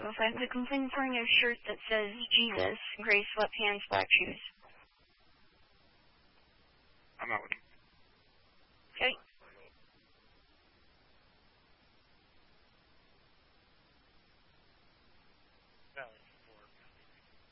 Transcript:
The complaint's wearing a shirt that says Jesus, gray sweatpants, black shoes. I'm out with him. Okay. Valley.